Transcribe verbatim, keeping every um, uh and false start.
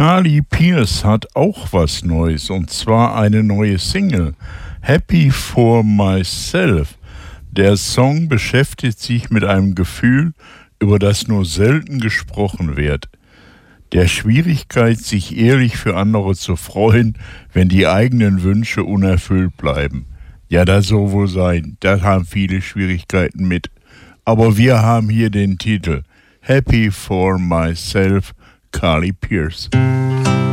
Carly Pearce hat auch was Neues, und zwar eine neue Single, Happy for Myself. Der Song beschäftigt sich mit einem Gefühl, über das nur selten gesprochen wird. Der Schwierigkeit, sich ehrlich für andere zu freuen, wenn die eigenen Wünsche unerfüllt bleiben. Ja, das soll wohl sein, da haben viele Schwierigkeiten mit. Aber wir haben hier den Titel, Happy for Myself, Carly Pearce.